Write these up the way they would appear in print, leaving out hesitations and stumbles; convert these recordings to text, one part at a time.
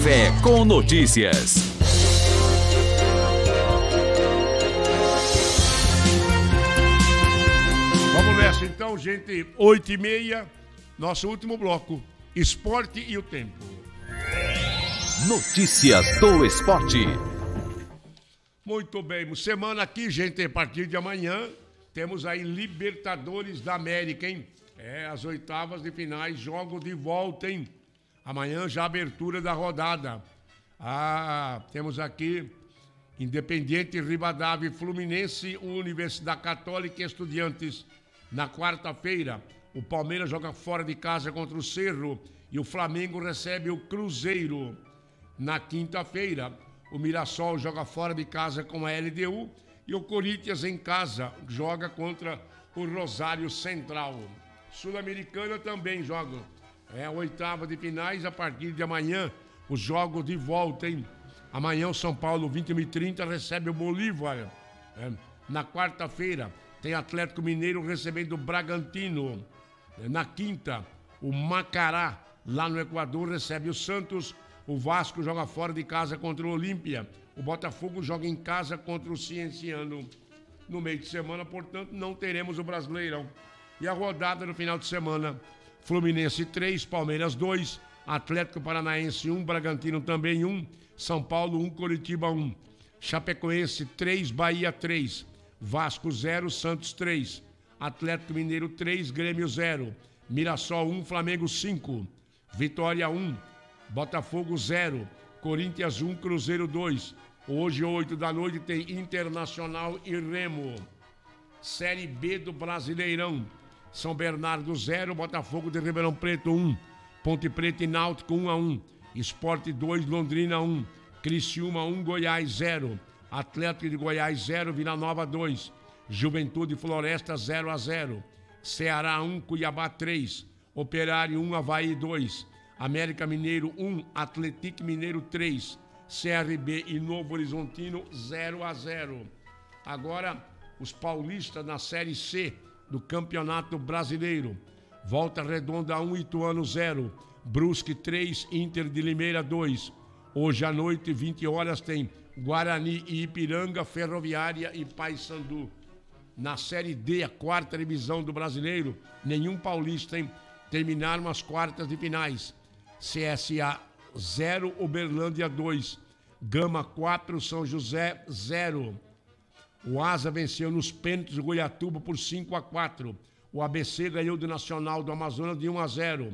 Café com Notícias. Vamos nessa então, gente. 8h30, nosso último bloco. Esporte e o tempo. Notícias do esporte. Muito bem. Semana aqui, gente, a partir de amanhã, temos aí Libertadores da América, hein? As oitavas de finais, jogo de volta, hein? Amanhã já a abertura da rodada. Temos aqui Independiente Rivadavia, Fluminense, Universidade Católica e Estudiantes. Na quarta-feira, o Palmeiras joga fora de casa contra o Cerro e o Flamengo recebe o Cruzeiro. Na quinta-feira, o Mirassol joga fora de casa com a LDU e o Corinthians em casa joga contra o Rosário Central. Sul-Americana também joga. A oitava de finais a partir de amanhã, os jogos de volta, hein? Amanhã o São Paulo, 21h30, recebe o Bolívar. Na quarta-feira, tem Atlético Mineiro recebendo o Bragantino. Na quinta, o Macará, lá no Equador, recebe o Santos. O Vasco joga fora de casa contra o Olímpia. O Botafogo joga em casa contra o Cienciano. No meio de semana, portanto, não teremos o Brasileirão. E a rodada no final de semana: Fluminense 3, Palmeiras 2, Atlético Paranaense 1, Bragantino também 1, São Paulo 1, Coritiba 1, Chapecoense 3, Bahia 3, Vasco 0, Santos 3, Atlético Mineiro 3, Grêmio 0, Mirassol 1, Flamengo 5, Vitória 1, Botafogo 0, Corinthians 1, Cruzeiro 2. Hoje, 8 da noite, tem Internacional e Remo. Série B do Brasileirão: São Bernardo 0, Botafogo de Ribeirão Preto 1, Ponte Preta e Náutico 1-1, Sport 2, Londrina 1, Criciúma 1, Goiás 0, Atlético de Goiás 0, Vila Nova 2, Juventude Floresta 0-0, Ceará 1, Cuiabá 3, Operário 1, Avaí 2, América Mineiro 1, Atlético Mineiro 3, CRB e Novo Horizontino 0-0. Agora, os paulistas na Série C do Campeonato Brasileiro: Volta Redonda 1, Ituano 0, Brusque 3, Inter de Limeira 2. Hoje à noite, 20 horas, tem Guarani e Ipiranga, Ferroviária e Paysandu. Na Série D, a quarta divisão do Brasileiro, nenhum paulista, hein? Terminaram as quartas de finais: CSA 0, Uberlândia 2, Gama 4, São José 0. O Asa venceu nos pênaltis o Goiatuba por 5-4. O ABC ganhou do Nacional do Amazonas de 1-0.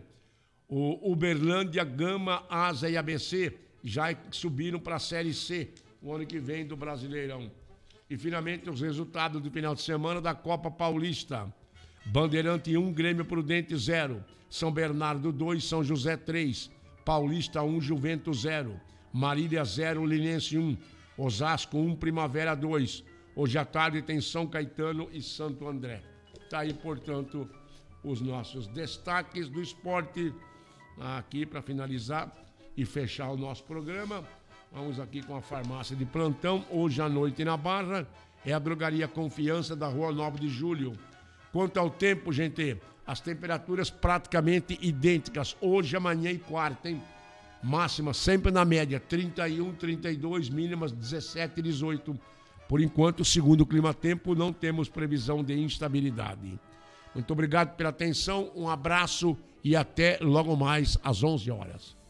O Uberlândia, Gama, Asa e ABC já subiram para a Série C o ano que vem do Brasileirão. E finalmente os resultados do final de semana da Copa Paulista: Bandeirante 1, Grêmio Prudente 0, São Bernardo 2, São José 3, Paulista 1, Juventus 0, Marília 0, Linense 1, Osasco 1, Primavera 2. Hoje à tarde tem São Caetano e Santo André. Está aí, portanto, os nossos destaques do esporte. Aqui para finalizar e fechar o nosso programa, vamos aqui com a farmácia de plantão. Hoje à noite na Barra é a Drogaria Confiança da Rua 9 de Julho. Quanto ao tempo, gente, as temperaturas praticamente idênticas hoje, amanhã e quarta, hein? Máxima sempre na média 31, 32, mínimas 17 e 18. Por enquanto, segundo o Climatempo, não temos previsão de instabilidade. Muito obrigado pela atenção, um abraço e até logo mais às 11 horas.